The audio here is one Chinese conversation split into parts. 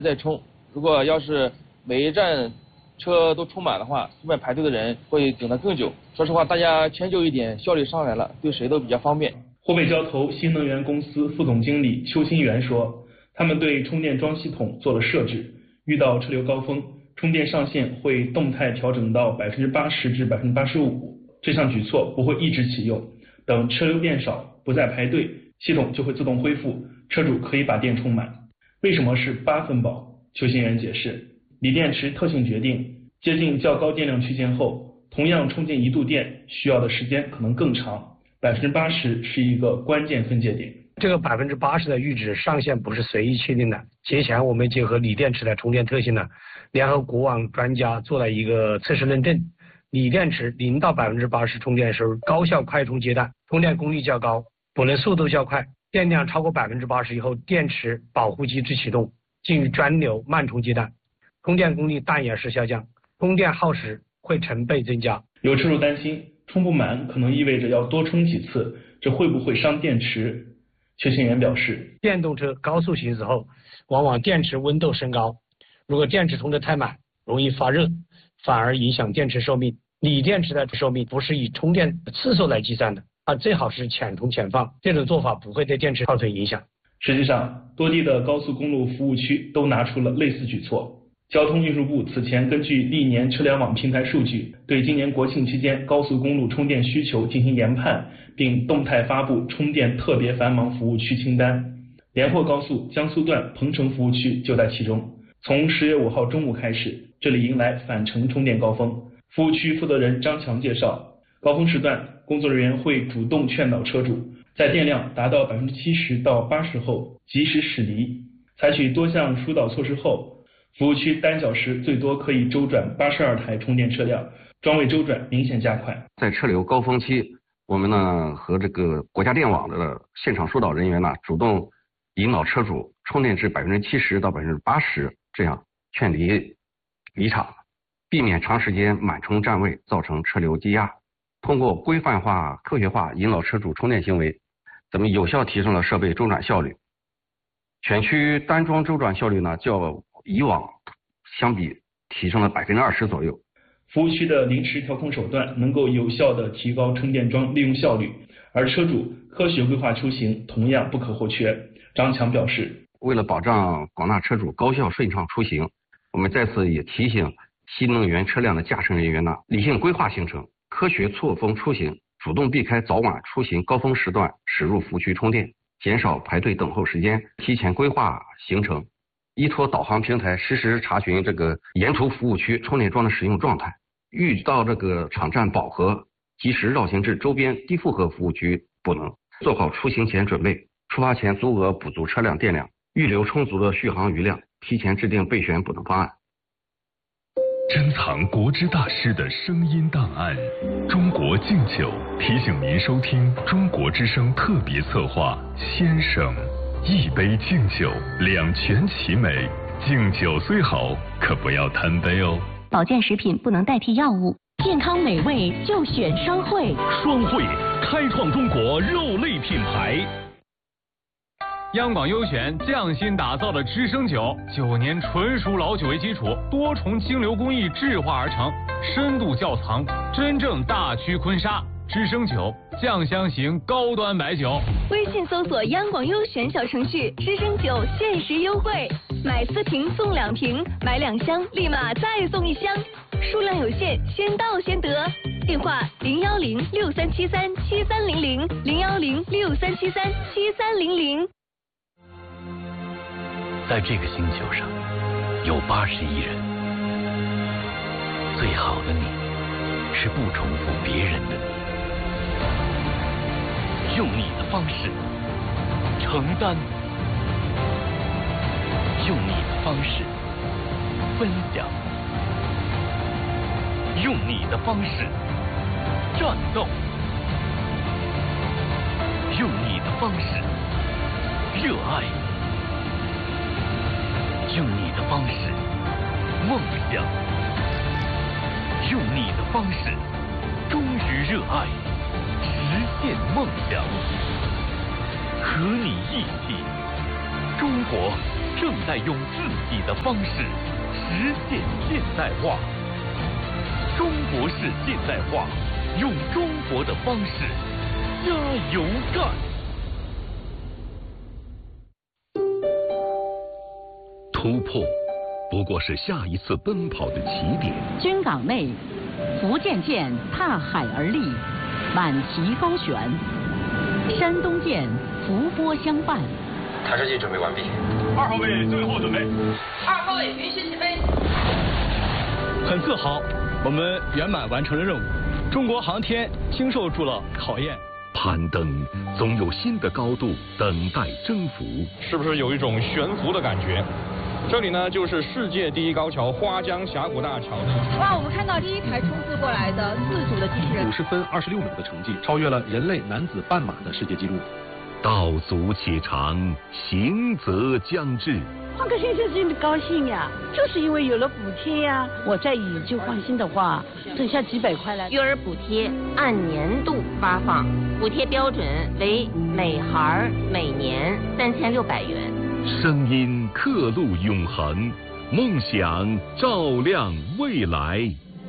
再充。如果要是每一站车都充满的话，后面排队的人会等得更久。说实话，大家迁就一点，效率上来了，对谁都比较方便。 湖北交投新能源公司副总经理邱新元说，他们对充电桩系统做了设置，遇到车流高峰，充电上限会动态调整到80%至85%。这项举措不会一直启用，等车流变少，不再排队，系统就会自动恢复，车主可以把电充满。为什么是8分饱？邱新元解释，锂电池特性决定，接近较高电量区间后，同样充进1度电需要的时间可能更长，80%是一个关键分界点。 这个80%的阈值上限不是随意确定的。节前我们结合锂电池的充电特性呢，联合国网专家做了一个测试认证。锂电池0到80%充电时，高效快充阶段，充电功率较高，补能速度较快，电量超过80%以后，电池保护机制启动，进入专流慢充阶段，充电功率淡也是下降，充电耗时会成倍增加。 有车主担心充不满可能意味着要多充几次，这会不会伤电池？邱新元表示， 电动车高速行驶后，往往电池温度升高，如果电池充得太满，容易发热，反而影响电池寿命。锂电池的寿命不是以充电次数来计算的，最好是浅充浅放，这种做法不会对电池造成影响。 实际上，多地的高速公路服务区都拿出了类似举措。交通运输部此前根据历年车联网平台数据，对今年国庆期间高速公路充电需求进行研判，并动态发布充电特别繁忙服务区清单。连霍高速江苏段彭城服务区就在其中。从10月5号中午开始，这里迎来返程充电高峰。服务区负责人张强介绍，高峰时段，工作人员会主动劝导车主，在电量达到70%到80%后及时驶离。采取多项疏导措施后，服务区单小时最多可以周转82台充电车辆，桩位周转明显加快。 在车流高峰期，我们呢和这个国家电网的现场疏导人员呢，主动引导车主充电至70%到80%，这样劝离场。避免长时间满充占位造成车流积压。通过规范化、科学化引导车主充电行为，咱们有效提升了设备周转效率。全区单桩周转效率呢，较以往相比提升了20%左右。 服务区的临时调控手段能够有效地提高充电桩利用效率，而车主科学规划出行同样不可或缺。张强表示， 为了保障广大车主高效顺畅出行，我们在此也提醒新能源车辆的驾驶人员呢，理性规划行程，科学错峰出行，主动避开早晚出行高峰时段驶入服务区充电，减少排队等候时间，提前规划行程，依托导航平台实时查询这个沿途服务区充电桩的使用状态，遇到这个场站饱和，及时绕行至周边低负荷服务区补能，做好出行前准备，出发前足额补足车辆电量，预留充足的续航余量，提前制定备选补能方案。 珍藏国之大师的声音档案，中国敬酒提醒您收听中国之声特别策划《先生》，一杯敬酒，两全其美。敬酒虽好，可不要贪杯哦。 保健食品不能代替药物，健康美味就选双汇。 双汇开创中国肉类品牌。央广优选匠心打造的知声酒，9年纯熟老酒为基础，多重清流工艺制化而成，深度窖藏，真正大曲坤沙。知声酒，酱香型高端白酒。 微信搜索央广优选小程序，知声酒限时优惠，买4瓶送2瓶，买2箱立马再送1箱，数量有限，先到先得。电话01063737300，01063737300。 在这个星球上，有80亿人。最好的你，是不重复别人的你，用你的方式承担，用你的方式分享，用你的方式战斗，用你的方式热爱，用你的方式梦想，用你的方式忠于热爱，实现梦想。和你一起，中国正在用自己的方式实现现代化。中国式现代化，用中国的方式加油干。 突破不过是下一次奔跑的起点。 军港内，福建舰踏海而立，满旗高悬；山东舰伏波相伴。 探视器准备完毕。 2号位最后准备。 2号位允许起飞。 很自豪，我们圆满完成了任务。中国航天经受住了考验。 攀登总有新的高度等待征服。 是不是有一种悬浮的感觉？这里呢，就是世界第一高桥花江峡谷大桥的。 哇，我们看到第一台冲刺过来的自主的机器人， 50分26秒的成绩，超越了人类男子半马的世界纪录。 道阻且长，行则将至。 换个先生真的高兴呀，就是因为有了补贴呀。我再以旧换新的话，剩下几百块了。 育儿补贴按年度发放，补贴标准为每孩每年3600元。 声音刻录永恒，梦想照亮未来。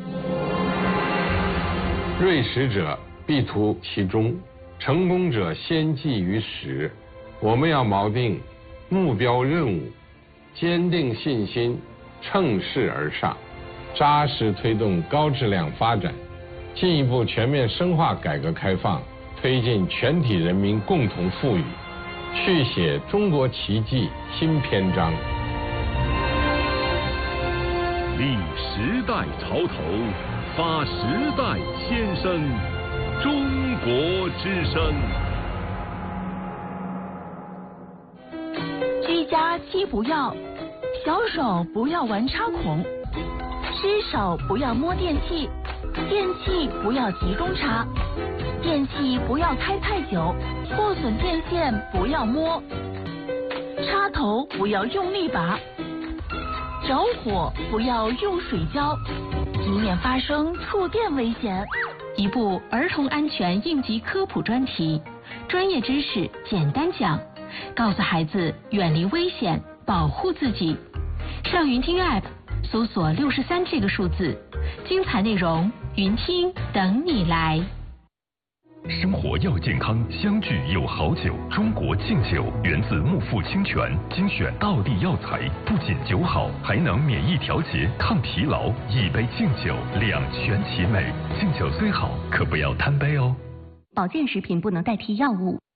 锐识者必图其中，成功者先记于始。我们要锚定目标任务，坚定信心，乘势而上，扎实推动高质量发展，进一步全面深化改革开放，推进全体人民共同富裕，续写中国奇迹新篇章。 立时代潮头，发时代先声，中国之声。 居家七不要：小手不要玩插孔，湿手不要摸电器，电器不要集中插，电器不要开太久，破损电线不要摸，插头不要用力拔，着火不要用水浇，以免发生触电危险。一部儿童安全应急科普专题，专业知识简单讲，告诉孩子远离危险，保护自己。上云听 App 搜索63这个数字，精彩内容云听等你来。 生活要健康，相聚有好酒。中国敬酒源自木富清泉，精选道地药材，不仅酒好，还能免疫调节、抗疲劳。一杯敬酒，两全其美。敬酒虽好，可不要贪杯哦。 保健食品不能代替药物，